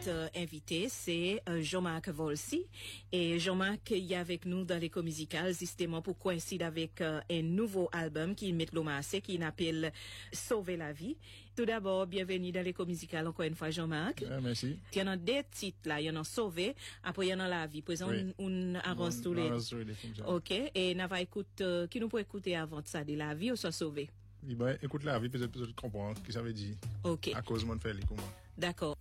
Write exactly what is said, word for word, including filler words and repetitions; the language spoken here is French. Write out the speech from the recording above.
euh, invité, c'est euh, Jean-Marc Volsi. Et Jean-Marc est avec nous dans l'écho musicale, justement pour coïncider avec euh, un nouveau album qui met l'hommage, qui s'appelle Sauver la vie. Tout d'abord, bienvenue dans l'écho musicale encore une fois, Jean-Marc. Ah, merci. Il y en a deux titres là, il y en a Sauver, après il y en a La vie. Présent, Oui. on, on arrange tous les. Ok. Et on va écouter, euh, qui nous peut écouter avant de ça, de La vie ou soit Sauver? Eh ben, écoute la vie, peut-être que tu comprends ce que ça veut dire. Ok. À cause de mon fait, comment. D'accord.